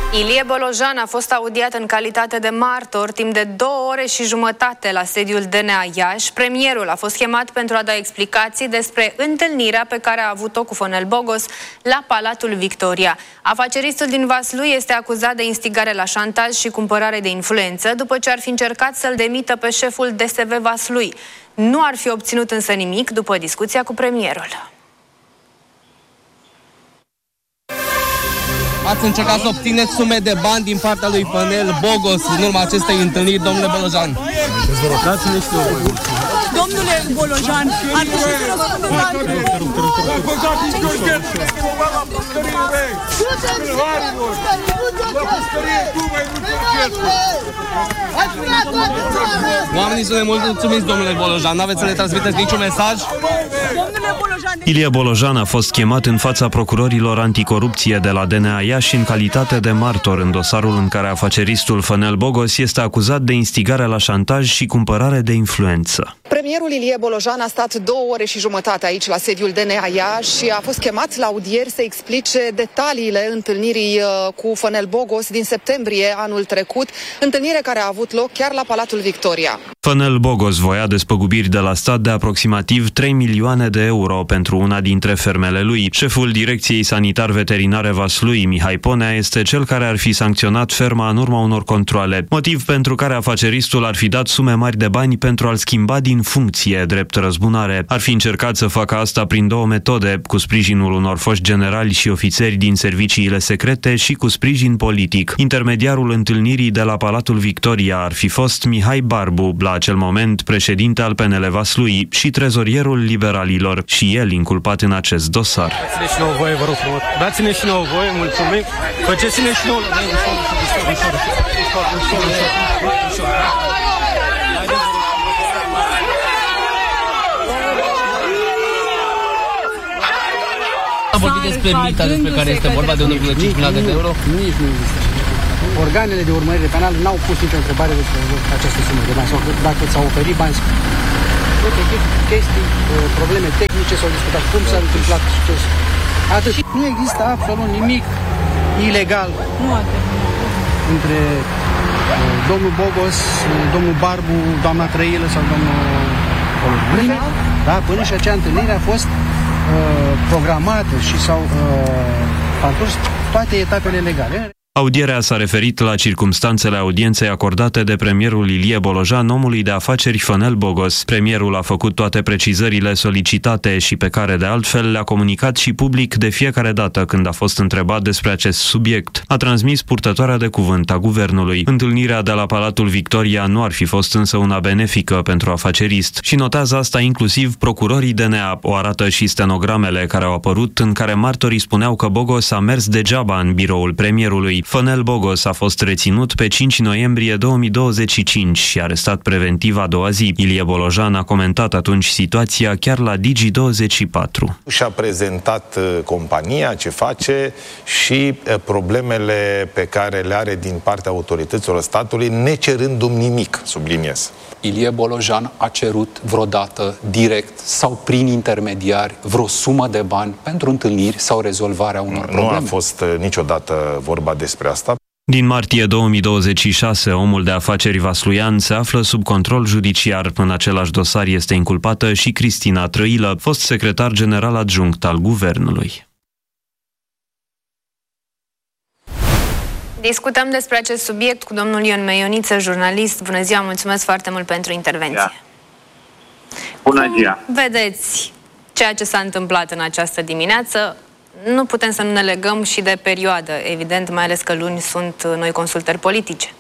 Ilie Bolojan a fost audiat în calitate de martor timp de 2 ore și jumătate la sediul DNA Iași. Premierul a fost chemat pentru a da explicații despre întâlnirea pe care a avut-o cu Fănel Bogos la Palatul Victoria. Afaceristul din Vaslui este acuzat de instigare la șantaj și cumpărare de influență după ce ar fi încercat să-l demită pe șeful DSV Vaslui. Nu ar fi obținut însă nimic după discuția cu premierul. Ați încercat să obțineți sume de bani din partea lui Fănel Bogos în urma acestei întâlniri, domnule Bolojan. Domnule Bolojan, ar trebui să răspundem la Oamenii sunt mulțumiți, domnule Bolojan. N-aveți să le transmiteți niciun mesaj? Ilie Bolojan a fost chemat în fața procurorilor anticorupție de la DNA Iași în calitate de martor în dosarul în care afaceristul Fănel Bogos este acuzat de instigare la șantaj și cumpărare de influență. Premierul Ilie Bolojan a stat 2 ore și jumătate aici la sediul DNA Iași și a fost chemat la audieri să explice detaliile întâlnirii cu Fănel Bogos din septembrie anul trecut, întâlnire care a avut loc chiar la Palatul Victoria. Fănel Bogos voia despăgubiri de la stat de aproximativ 3 milioane de euro pentru una dintre fermele lui. Șeful Direcției Sanitar-Veterinare Vaslui, Mihai Ponea, este cel care ar fi sancționat ferma în urma unor controale, motiv pentru care afaceristul ar fi dat sume mari de bani pentru a-l schimba din funcție, drept răzbunare. Ar fi încercat să facă asta prin 2 metode, cu sprijinul unor foști generali și ofițeri din serviciile secrete și cu sprijin politic. Intermediarul întâlnirii de la Palatul Victoria ar fi fost Mihai Barbu, la acel moment președinte al PNL Vaslui și trezorierul liberalilor, și el inculpat în acest dosar. Dați-ne și nouă voie, vă rog frumos. Dați-ne și nouă voie, mulțumim. Faceți-ne și nouă. Am vorbit despre mita despre care este vorba de 1,5 milioane de euro? Nici nu există. Organele de urmărire penală n-au pus nicio întrebare despre această sumă de bani sau dacă s-au oferit bani. Uite, chestii, probleme tehnice s-au discutat, cum s-a întâmplat atât. Nu există absolut nimic ilegal între domnul Bogos, domnul Barbu, doamna Trăilă sau domnul Bolojan. Da, până și acea întâlnire a fost programată și s-au parcurs toate etapele legale. Audierea s-a referit la circumstanțele audienței acordate de premierul Ilie Bolojan omului de afaceri Fănel Bogos. Premierul a făcut toate precizările solicitate și pe care de altfel le-a comunicat și public de fiecare dată când a fost întrebat despre acest subiect. A transmis purtătoarea de cuvânt a guvernului. Întâlnirea de la Palatul Victoria nu ar fi fost însă una benefică pentru afacerist și notează asta inclusiv procurorii DNA. O arată și stenogramele care au apărut în care martorii spuneau că Bogos a mers degeaba în biroul premierului. Fănel Bogos a fost reținut pe 5 noiembrie 2025 și arestat preventiv a doua zi. Ilie Bolojan a comentat atunci situația chiar la Digi24. Și-a prezentat compania, ce face și problemele pe care le are din partea autorităților statului, necerându-mi nimic, subliniez. Ilie Bolojan a cerut vreodată, direct sau prin intermediari, vreo sumă de bani pentru întâlniri sau rezolvarea unor probleme? Nu a fost niciodată vorba despre asta. Din martie 2026, omul de afaceri vasluian se află sub control judiciar. În același dosar este inculpată și Cristina Trăilă, fost secretar general adjunct al guvernului. Discutăm despre acest subiect cu domnul Ion Meioniță, jurnalist. Bună ziua, mulțumesc foarte mult pentru intervenție. Bună ziua! Vedeți ceea ce s-a întâmplat în această dimineață. Nu putem să nu ne legăm și de perioadă, evident, mai ales că luni sunt noi consultări politice.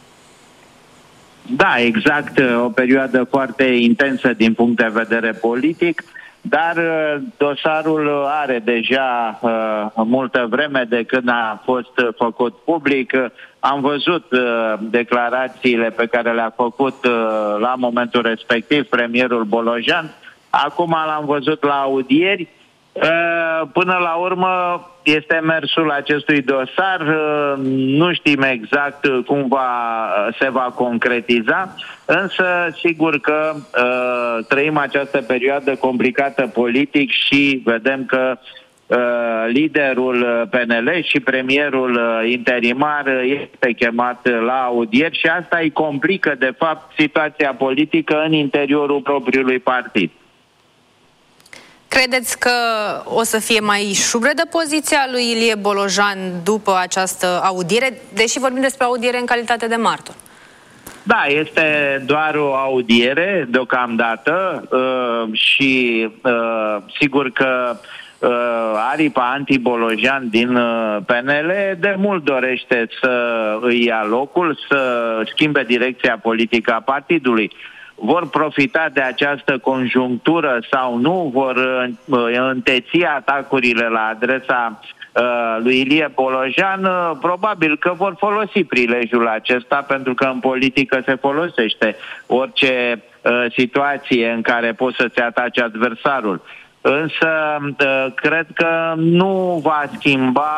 Da, exact, o perioadă foarte intensă din punct de vedere politic, dar dosarul are deja multă vreme de când a fost făcut public. Am văzut declarațiile pe care le-a făcut la momentul respectiv premierul Bolojan. Acum l-am văzut la audieri. Până la urmă este mersul acestui dosar, nu știm exact cum se va concretiza, însă sigur că trăim această perioadă complicată politic și vedem că liderul PNL și premierul interimar este chemat la audieri și asta îi complică, de fapt, situația politică în interiorul propriului partid. Credeți că o să fie mai șubredă poziția lui Ilie Bolojan după această audiere, deși vorbim despre audiere în calitate de martor? Da, este doar o audiere deocamdată și sigur că aripa anti-Bolojan din PNL de mult dorește să îi ia locul, să schimbe direcția politică a partidului. Vor profita de această conjunctură sau nu, vor înteți atacurile la adresa lui Ilie Bolojan, probabil că vor folosi prilejul acesta, pentru că în politică se folosește orice situație în care poți să-ți ataci adversarul. Însă cred că nu va schimba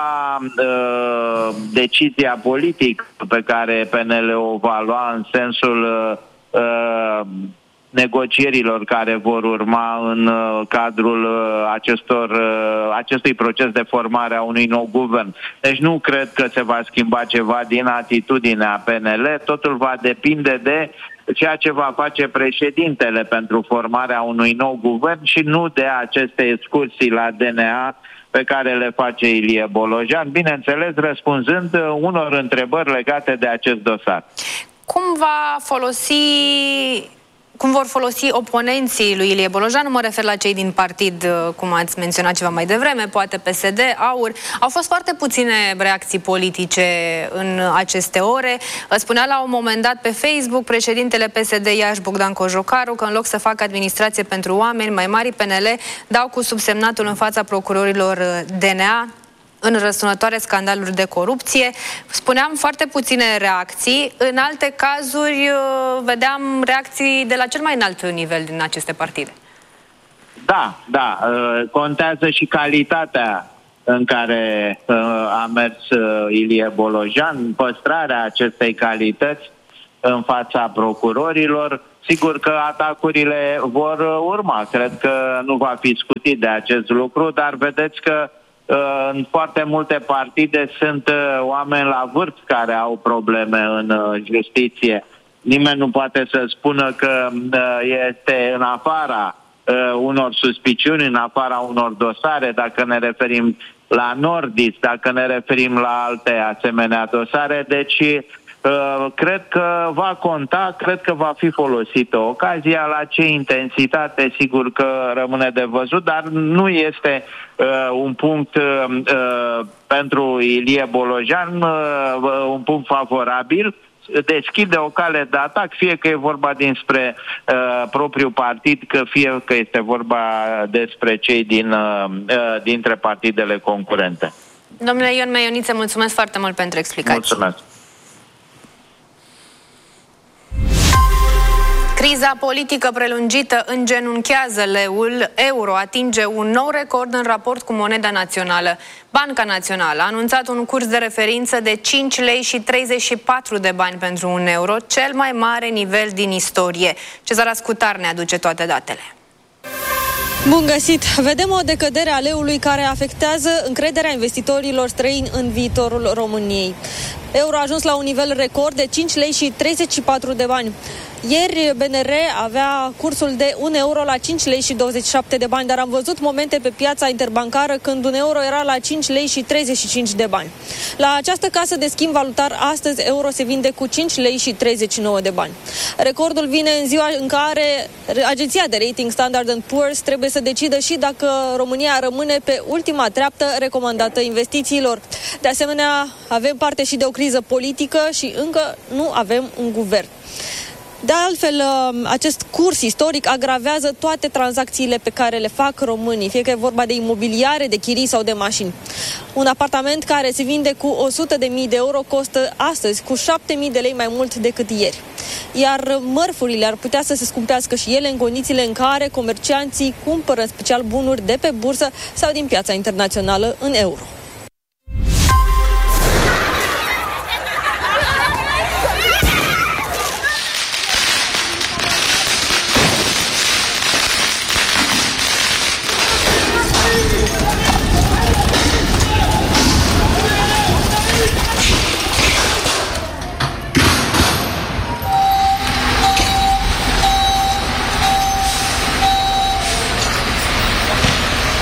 decizia politică pe care PNL o va lua în sensul negocierilor care vor urma în cadrul acestui proces de formare a unui nou guvern. Deci nu cred că se va schimba ceva din atitudinea PNL, totul va depinde de ceea ce va face președintele pentru formarea unui nou guvern și nu de aceste excursii la DNA pe care le face Ilie Bolojan, bineînțeles răspunzând unor întrebări legate de acest dosar. Cum vor folosi oponenții lui Ilie Bolojan? Nu mă refer la cei din partid, cum ați menționat ceva mai devreme, poate PSD, AUR. Au fost foarte puține reacții politice în aceste ore. Spunea la un moment dat pe Facebook președintele PSD Iași, Bogdan Cojocaru, că în loc să facă administrație pentru oameni mai mari, PNL dau cu subsemnatul în fața procurorilor DNA în răsunătoare scandaluri de corupție. Spuneam foarte puține reacții. În alte cazuri vedeam reacții de la cel mai înalt nivel din aceste partide. Da, contează și calitatea în care a mers Ilie Bolojan, păstrarea acestei calități în fața procurorilor. Sigur că atacurile vor urma. Cred că nu va fi scutit de acest lucru, dar vedeți că în foarte multe partide sunt oameni la vârf care au probleme în justiție. Nimeni nu poate să spună că este în afara unor suspiciuni, în afara unor dosare, dacă ne referim la Nordis, dacă ne referim la alte asemenea dosare. Deci cred că va conta, cred că va fi folosită ocazia. La ce intensitate, sigur că rămâne de văzut, dar nu este un punct pentru Ilie Bolojan, un punct favorabil. Deschide o cale de atac, fie că e vorba dinspre propriul partid, fie că este vorba despre cei dintre partidele concurente. Domnule Ion Meioniță, mulțumesc foarte mult pentru explicații. Mulțumesc. Criza politică prelungită îngenunchează leul, euro atinge un nou record în raport cu moneda națională. Banca Națională a anunțat un curs de referință de 5 lei și 34 de bani pentru un euro, cel mai mare nivel din istorie. Cezar Ascutar ne aduce toate datele. Bun găsit! Vedem o decădere a leului care afectează încrederea investitorilor străini în viitorul României. Euro a ajuns la un nivel record de 5 lei și 34 de bani. Ieri BNR avea cursul de 1 euro la 5 lei și 27 de bani, dar am văzut momente pe piața interbancară când un euro era la 5 lei și 35 de bani. La această casă de schimb valutar, astăzi euro se vinde cu 5 lei și 39 de bani. Recordul vine în ziua în care agenția de rating Standard & Poor's trebuie să decidă și dacă România rămâne pe ultima treaptă recomandată investițiilor. De asemenea, avem parte și de o criză politică și încă nu avem un guvern. De altfel, acest curs istoric agravează toate tranzacțiile pe care le fac românii, fie că e vorba de imobiliare, de chirii sau de mașini. Un apartament care se vinde cu 100.000 de euro costă astăzi cu 7.000 de lei mai mult decât ieri. Iar mărfurile ar putea să se scumpească și ele în condițiile în care comercianții cumpără în special bunuri de pe bursă sau din piața internațională în euro.